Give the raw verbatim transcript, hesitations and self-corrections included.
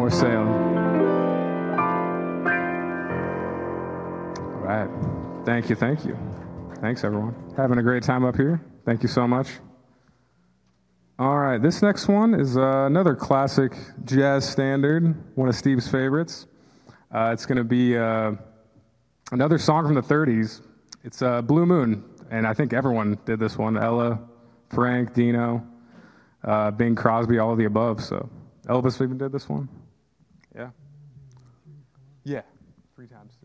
more sailing. All right. Thank you, thank you. Thanks, everyone. Having a great time up here. Thank you so much. All right, this next one is uh, another classic jazz standard, one of Steve's favorites. Uh, it's going to be uh, another song from the thirties. It's uh, Blue Moon, and I think everyone did this one. Ella, Frank, Dino, uh, Bing Crosby, all of the above. So Elvis even did this one. Yeah. Yeah, three times.